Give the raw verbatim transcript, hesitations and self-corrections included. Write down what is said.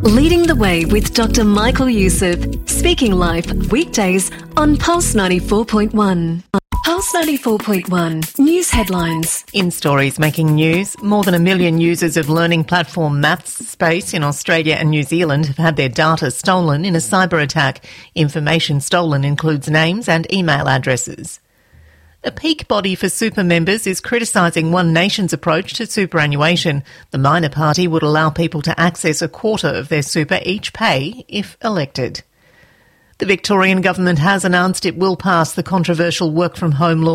Leading the Way with Doctor Michael Youssef. Speaking live weekdays on Pulse ninety-four point one. Pulse ninety-four point one. News headlines. In stories making news, more than a million users of learning platform MathSpace in Australia and New Zealand have had their data stolen in a cyber attack. Information stolen includes names and email addresses. A peak body for super members is criticising One Nation's approach to superannuation. The minor party would allow people to access a quarter of their super each pay if elected. The Victorian government has announced it will pass the controversial work from home law